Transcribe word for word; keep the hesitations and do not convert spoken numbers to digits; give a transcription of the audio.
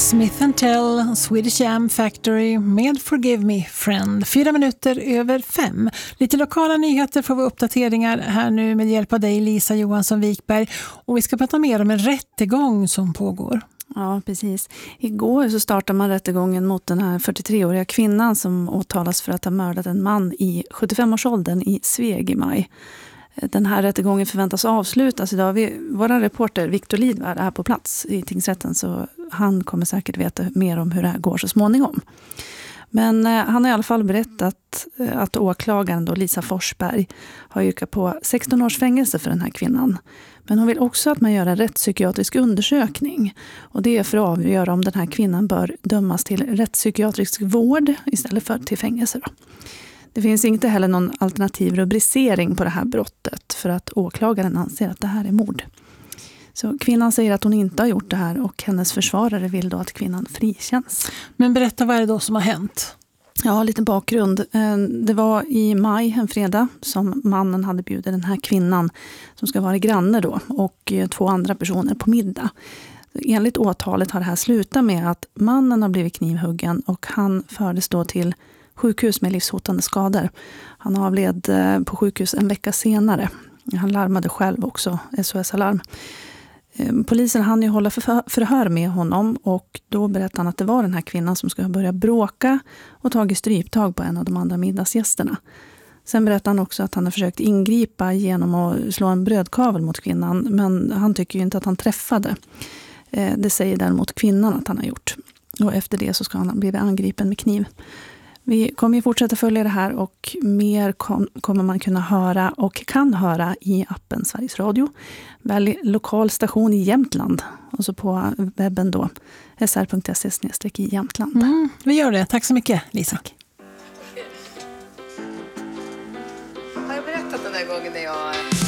Smith and Tell, Swedish Jam Factory med Forgive Me Friend. Fyra minuter över fem. Lite lokala nyheter får vi uppdateringar här nu med hjälp av dig, Lisa Johansson Wikberg. Och vi ska prata mer om en rättegång som pågår. Ja, precis. Igår så startade man rättegången mot den här fyrtiotre-åriga kvinnan som åtalas för att ha mördat en man i sjuttiofem-årsåldern i Sveg i maj. Den här rättegången förväntas avslutas idag. Vi, vår reporter Victor Lidvard är här på plats i tingsrätten, så han kommer säkert veta mer om hur det här går så småningom. Men eh, han har i alla fall berättat eh, att åklagaren då, Lisa Forsberg, har yrkat på sexton års fängelse för den här kvinnan. Men hon vill också att man gör en rättspsykiatrisk undersökning. Och det är för att avgöra om den här kvinnan bör dömas till rättspsykiatrisk vård istället för till fängelse då. Det finns inte heller någon alternativ rubricering på det här brottet för att åklagaren anser att det här är mord. Så kvinnan säger att hon inte har gjort det här och hennes försvarare vill då att kvinnan frikänns. Men berätta, vad är det då som har hänt? Ja, lite bakgrund. Det var i maj, en fredag, som mannen hade bjudit den här kvinnan som ska vara granne då och två andra personer på middag. Enligt åtalet har det här slutat med att mannen har blivit knivhuggen och han fördes då till sjukhus med livshotande skador. Han avled på sjukhus en vecka senare. Han larmade själv också, S O S-alarm. Polisen hann ju hålla förhör med honom och då berättade han att det var den här kvinnan som skulle börja bråka och tagit stryptag på en av de andra middagsgästerna. Sen berättade han också att han har försökt ingripa genom att slå en brödkavel mot kvinnan, men han tycker ju inte att han träffade. Det säger däremot kvinnan att han har gjort. Och efter det så ska han ha blivit angripen med kniv. Vi kommer ju fortsätta följa det här och mer kom, kommer man kunna höra och kan höra i appen Sveriges Radio. Välj lokal station i Jämtland och så på webben då s r punkt se snedstreck i Jämtland. Mm, vi gör det. Tack så mycket, Lisa. Tack. Har jag berättat den där gången när jag